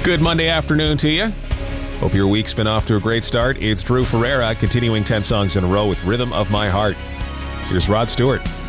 Good Monday afternoon to you. Hope your week's been off to a great start. It's Drew Ferreira continuing 10 songs in a row with Rhythm of My Heart. Here's Rod Stewart.